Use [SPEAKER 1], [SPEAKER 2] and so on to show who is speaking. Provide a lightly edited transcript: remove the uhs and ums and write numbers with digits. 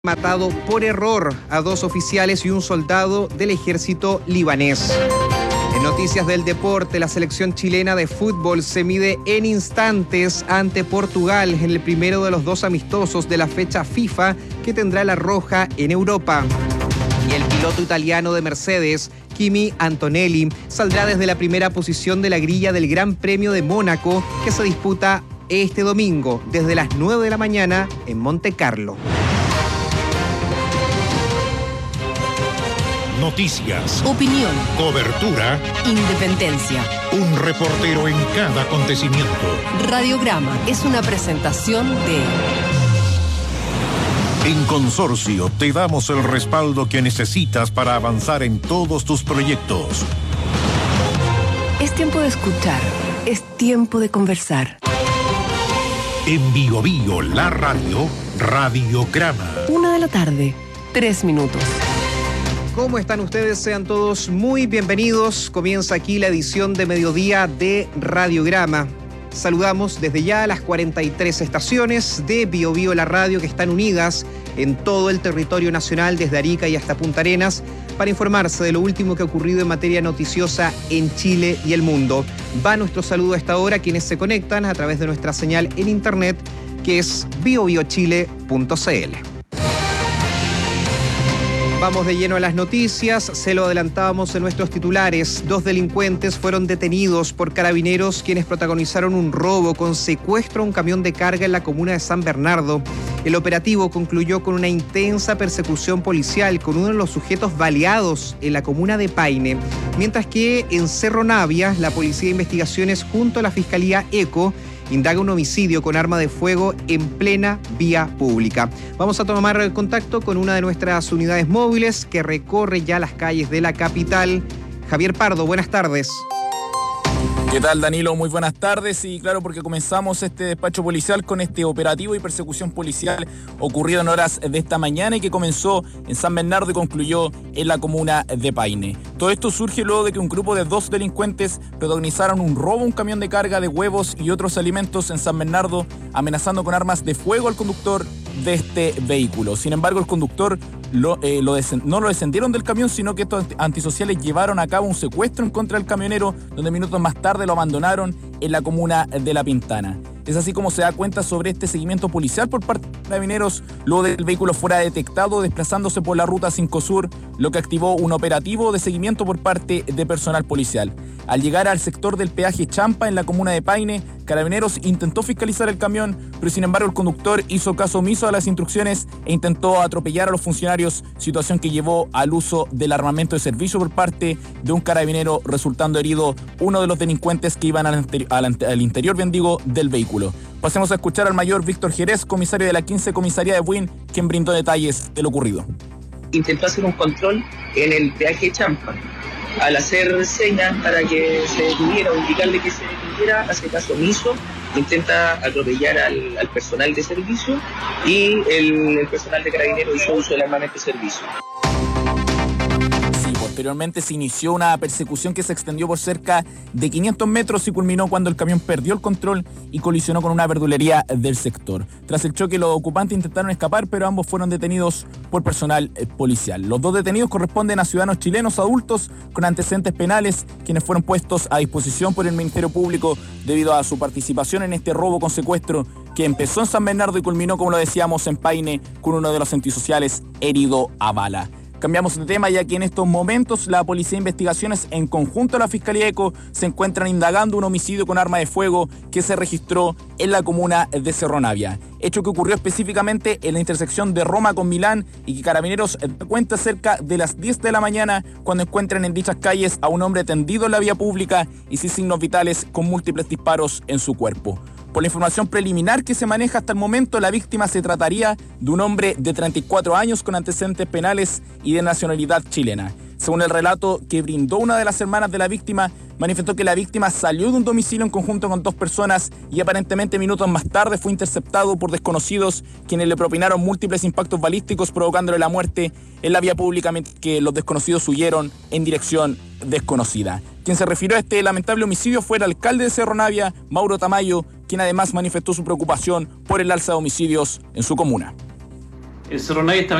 [SPEAKER 1] matado por error a 2 oficiales y un soldado del ejército libanés. En noticias del deporte, la selección chilena de fútbol se mide en instantes ante Portugal en el primero de los 2 amistosos de la fecha FIFA que tendrá la Roja en Europa. Y el piloto italiano de Mercedes, Kimi Antonelli, saldrá desde la primera posición de la grilla del Gran Premio de Mónaco, que se disputa este domingo desde las 9 de la mañana en Monte Carlo.
[SPEAKER 2] Noticias,
[SPEAKER 3] opinión, cobertura,
[SPEAKER 2] independencia. Un reportero en cada acontecimiento.
[SPEAKER 3] Radiograma es una presentación de...
[SPEAKER 2] En Consorcio te damos el respaldo que necesitas para avanzar en todos tus proyectos.
[SPEAKER 3] Es tiempo de escuchar, es tiempo de conversar.
[SPEAKER 2] En Bio Bio, la radio, Radiograma.
[SPEAKER 3] 1 de la tarde, 3 minutos.
[SPEAKER 1] ¿Cómo están ustedes? Sean todos muy bienvenidos. Comienza aquí la edición de mediodía de Radiograma. Saludamos desde ya a las 43 estaciones de Bio Bio la radio que están unidas en todo el territorio nacional, desde Arica y hasta Punta Arenas, para informarse de lo último que ha ocurrido en materia noticiosa en Chile y el mundo. Va nuestro saludo a esta hora a quienes se conectan a través de nuestra señal en internet, que es biobiochile.cl. Vamos de lleno a las noticias. Se lo adelantábamos en nuestros titulares. 2 delincuentes fueron detenidos por carabineros, quienes protagonizaron un robo con secuestro a un camión de carga en la comuna de San Bernardo. El operativo concluyó con una intensa persecución policial con uno de los sujetos baleados en la comuna de Paine, mientras que en Cerro Navia, la Policía de Investigaciones junto a la Fiscalía ECO indaga un homicidio con arma de fuego en plena vía pública. Vamos a tomar contacto con una de nuestras unidades móviles que recorre ya las calles de la capital. Javier Pardo, buenas tardes.
[SPEAKER 4] ¿Qué tal, Danilo? Muy buenas tardes. Y claro, porque comenzamos este despacho policial con este operativo y persecución policial ocurrido en horas de esta mañana y que comenzó en San Bernardo y concluyó en la comuna de Paine. Todo esto surge luego de que un grupo de 2 delincuentes protagonizaron un robo a un camión de carga de huevos y otros alimentos en San Bernardo, amenazando con armas de fuego al conductor de este vehículo. Sin embargo, el conductor no lo descendieron del camión, sino que estos antisociales llevaron a cabo un secuestro en contra del camionero, donde minutos más tarde lo abandonaron en la comuna de La Pintana. Es así como se da cuenta sobre este seguimiento policial por parte de carabineros, luego del vehículo fuera detectado desplazándose por la ruta 5 Sur, lo que activó un operativo de seguimiento por parte de personal policial. Al llegar al sector del peaje Champa en la comuna de Paine, Carabineros intentó fiscalizar el camión, pero sin embargo el conductor hizo caso omiso a las instrucciones e intentó atropellar a los funcionarios, situación que llevó al uso del armamento de servicio por parte de un carabinero, resultando herido uno de los delincuentes que iban al interior, del vehículo. Pasemos a escuchar al mayor Víctor Jerez, comisario de la 15 Comisaría de Buin, quien brindó detalles de lo ocurrido.
[SPEAKER 5] Intentó hacer un control en el peaje Champa. Al hacer señas para que se detuviera o indicarle que se detuviera, hace caso omiso, intenta atropellar al personal de servicio y el personal de carabineros hizo uso del armamento de servicio.
[SPEAKER 4] Posteriormente se inició una persecución que se extendió por cerca de 500 metros y culminó cuando el camión perdió el control y colisionó con una verdulería del sector. Tras el choque, los ocupantes intentaron escapar, pero ambos fueron detenidos por personal policial. Los 2 detenidos corresponden a ciudadanos chilenos adultos con antecedentes penales, quienes fueron puestos a disposición por el Ministerio Público debido a su participación en este robo con secuestro que empezó en San Bernardo y culminó, como lo decíamos, en Paine, con uno de los antisociales herido a bala. Cambiamos de tema, ya que en estos momentos la Policía de Investigaciones en conjunto a la Fiscalía ECO se encuentran indagando un homicidio con arma de fuego que se registró en la comuna de Cerro Navia. Hecho que ocurrió específicamente en la intersección de Roma con Milán y que Carabineros da cuenta cerca de las 10 de la mañana cuando encuentran en dichas calles a un hombre tendido en la vía pública y sin signos vitales con múltiples disparos en su cuerpo. Por la información preliminar que se maneja hasta el momento, la víctima se trataría de un hombre de 34 años con antecedentes penales y de nacionalidad chilena. Según el relato que brindó una de las hermanas de la víctima, manifestó que la víctima salió de un domicilio en conjunto con 2 personas y aparentemente minutos más tarde fue interceptado por desconocidos, quienes le propinaron múltiples impactos balísticos provocándole la muerte en la vía pública, mientras que los desconocidos huyeron en dirección desconocida. Quien se refirió a este lamentable homicidio fue el alcalde de Cerro Navia, Mauro Tamayo, quien además manifestó su preocupación por el alza de homicidios en su comuna.
[SPEAKER 6] El Cerro Navia está